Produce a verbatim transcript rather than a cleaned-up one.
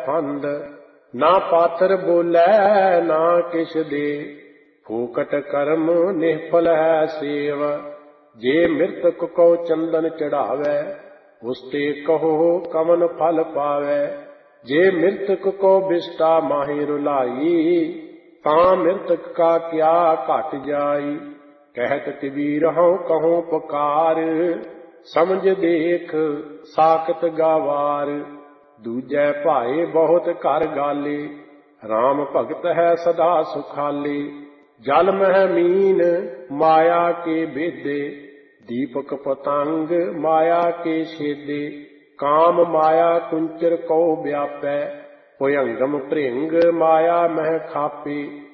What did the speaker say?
फंद। ना पात्र बोलै ना किछ दे, फूकट कर्म निष्फल है सेव। जे मृतक को चंदन चढ़ावै, उसते कहो कवन फल पावै। जे मृतक को बिष्टा माहि रुलाई, तां मृतक का क्या घट जाई। कहत कबीर हऊँ कहूँ पुकार, समझ देख साकत गावार। दूजै भाए बहुत घर गाले, राम भगत है सदा सुखाले। जल मह मीन माया के भेदे, दीपक पतंग माया के छेदे। काम माया कुंचर को व्यापै, भुजंगम भृंग माया मह खापे।